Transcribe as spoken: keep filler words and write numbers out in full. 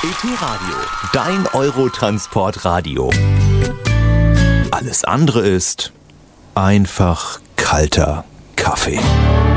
B T Radio, dein Eurotransport-Radio. Alles andere ist einfach kalter Kaffee.